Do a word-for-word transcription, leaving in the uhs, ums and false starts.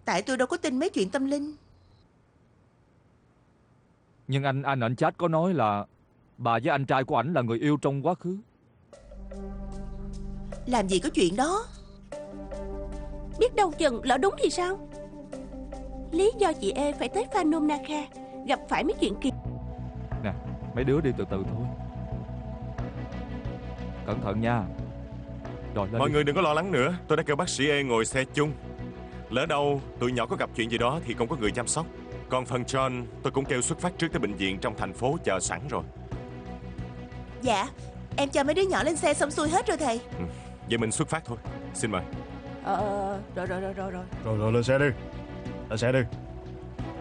Tại tôi đâu có tin mấy chuyện tâm linh. Nhưng anh anh ảnh chat có nói là bà với anh trai của ảnh là người yêu trong quá khứ. Làm gì có chuyện đó. Biết đâu chừng lỡ đúng thì sao? Lý do chị E phải tới Phnom Nakha gặp phải mấy chuyện kỳ. Nè, mấy đứa đi từ từ thôi. Cẩn thận nha. Rồi lên Mọi đi. người đừng có lo lắng nữa. Tôi đã kêu bác sĩ E ngồi xe chung. Lỡ đâu tụi nhỏ có gặp chuyện gì đó thì không có người chăm sóc. Còn phần John tôi cũng kêu xuất phát trước tới bệnh viện trong thành phố chờ sẵn rồi. Dạ, em cho mấy đứa nhỏ lên xe xong xuôi hết rồi thầy. Ừ. Vậy mình xuất phát thôi. Xin mời. Ờ rồi rồi rồi rồi rồi Rồi rồi lên xe đi. Lên xe đi.